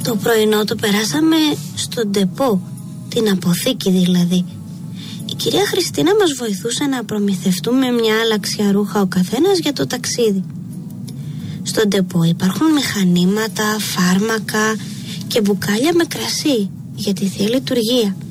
Το πρωινό το περάσαμε στον ντεπό, την αποθήκη δηλαδή. Η κυρία Χριστίνα μας βοηθούσε να προμηθευτούμε μια άλλαξια ρούχα ο καθένας για το ταξίδι. Στον ντεπό υπάρχουν μηχανήματα, φάρμακα και μπουκάλια με κρασί για τη Θεία Λειτουργία.